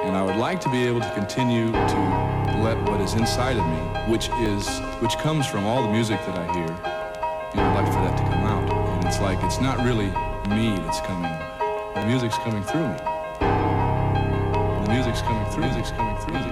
And I would like to be able to continue to let what is inside of me, which comes from all the music that I hear, I'd like for that to come out. And it's like, it's not really me that's coming. The music's coming through me. The music's coming through. Music's coming through.